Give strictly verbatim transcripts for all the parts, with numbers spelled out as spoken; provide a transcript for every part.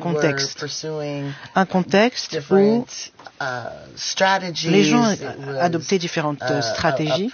contexte, un contexte où les gens adoptaient différentes stratégies,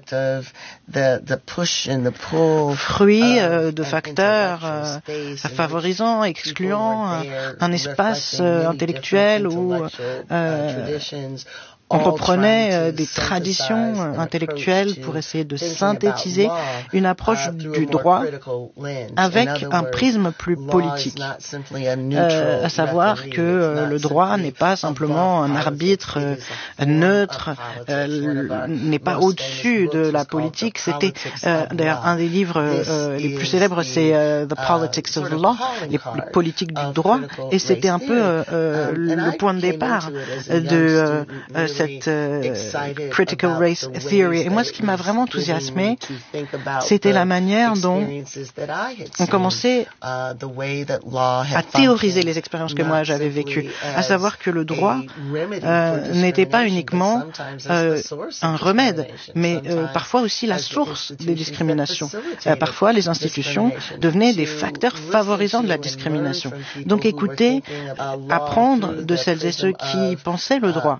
fruits euh, de facteurs euh, favorisant, excluant un, un espace euh, intellectuel où euh, on reprenait euh, des traditions euh, intellectuelles pour essayer de synthétiser une approche du droit avec un prisme plus politique, euh, à savoir que euh, le droit n'est pas simplement un arbitre euh, neutre, euh, n'est pas au-dessus de la politique. C'était euh, d'ailleurs un des livres euh, les plus célèbres, c'est euh, The Politics of Law, les, les politiques du droit, et c'était un peu euh, euh, le point de départ de euh, euh, cette euh, critical race theory. Et moi, ce qui m'a vraiment enthousiasmé, c'était la manière dont on commençait à théoriser les expériences que moi j'avais vécues, à savoir que le droit euh, n'était pas uniquement euh, un remède, mais euh, parfois aussi la source des discriminations. Euh, parfois, les institutions devenaient des facteurs favorisant de la discrimination. Donc, écoutez, apprendre de celles et ceux qui pensaient le droit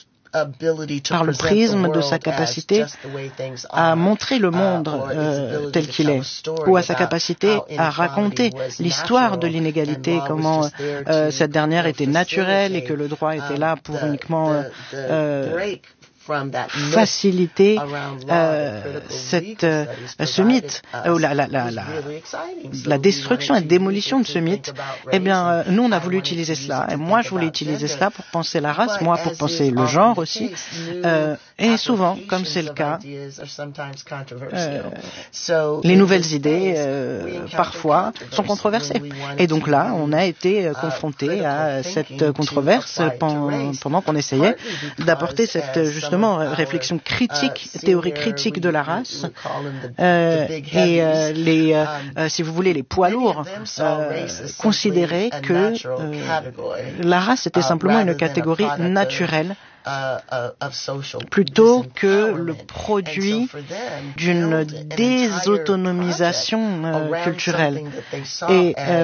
par le prisme de sa capacité à montrer le monde euh, tel qu'il est, ou à sa capacité à raconter l'histoire de l'inégalité, comment euh, cette dernière était naturelle et que le droit était là pour uniquement euh, euh, faciliter euh, cette, euh, ce mythe, ou la, la, la, la, la destruction et démolition de ce mythe. Eh bien, euh, nous, on a voulu utiliser cela. Et moi, je voulais utiliser cela pour penser la race, moi, pour penser le genre aussi. Euh, et souvent, comme c'est le cas, euh, les nouvelles idées, euh, parfois, sont controversées. Et donc là, on a été euh, confronté à cette controverse pendant, pendant qu'on essayait d'apporter cette, justement, réflexion critique, théorie critique de la race, euh, et euh, les, euh, si vous voulez, les poids lourds euh, considéraient que euh, la race était simplement une catégorie naturelle plutôt que le produit d'une désautonomisation euh, culturelle. Et euh,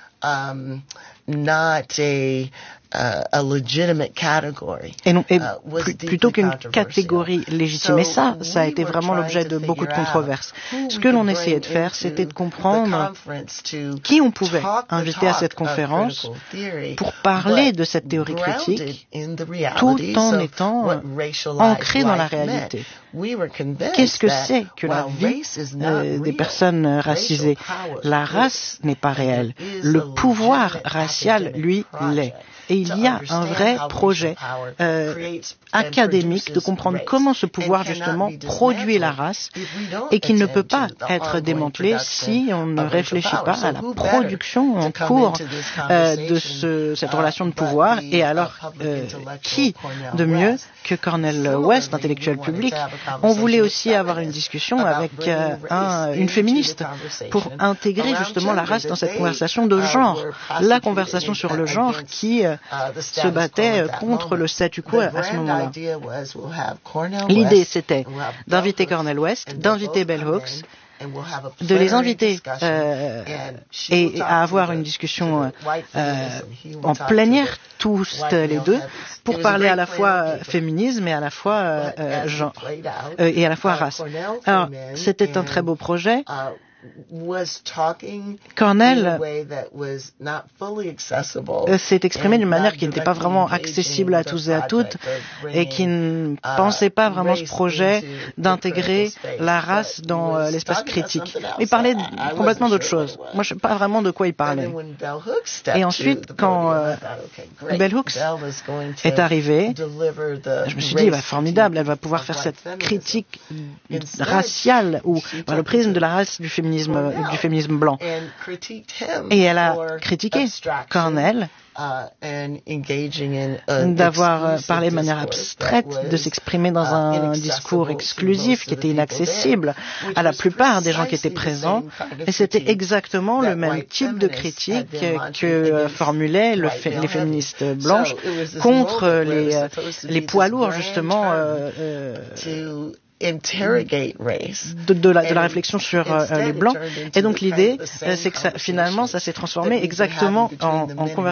a legitimate category. Et, non, et uh, plutôt qu'une catégorie légitime. Et ça, ça a été vraiment l'objet de beaucoup de controverses. Ce que l'on essayait de faire, c'était de comprendre qui on pouvait inviter à cette conférence pour parler de cette théorie critique, tout en étant ancré dans la réalité. Qu'est-ce que c'est que la vie euh, des personnes racisées? La race n'est pas réelle. Le pouvoir racial, lui, l'est. Et il y a un vrai projet euh, académique de comprendre comment ce pouvoir justement produit la race et qu'il ne peut pas être démantelé si on ne réfléchit pas à la production en cours euh, de ce, cette relation de pouvoir. Et alors, euh, qui de mieux que Cornel West, intellectuel public? On voulait aussi avoir une discussion avec euh, un, une féministe pour intégrer justement la race dans cette conversation de genre, la conversation sur le genre qui euh, se battait contre le statu quo à ce moment-là. L'idée, c'était d'inviter Cornel West, d'inviter Bell Hooks, de les inviter euh, et à avoir une discussion euh, en plénière, tous les deux, pour parler à la fois féminisme et à la fois euh, genre euh, et à la fois race. Alors, c'était un très beau projet. Cornel s'est exprimé d'une manière qui n'était pas vraiment accessible à tous et à toutes et qui ne pensait pas vraiment ce projet d'intégrer la race dans euh, l'espace critique. Il parlait complètement d'autre chose. Moi, je ne sais pas vraiment de quoi il parlait. Et ensuite, quand euh, Bell Hooks est arrivée, je me suis dit, bah, formidable, elle va pouvoir faire cette critique raciale ou bah, le prisme de la race du féminisme du féminisme blanc. Et elle a critiqué Cornel d'avoir parlé de manière abstraite, de s'exprimer dans un discours exclusif qui était inaccessible à la plupart des gens qui étaient présents. Et c'était exactement le même type de critique que formulaient le fé- les féministes blanches contre les, les poids lourds, justement, euh, euh, De, de, la, de la réflexion sur euh, les Blancs. Et donc l'idée, euh, c'est que ça, finalement, ça s'est transformé exactement en, en conversation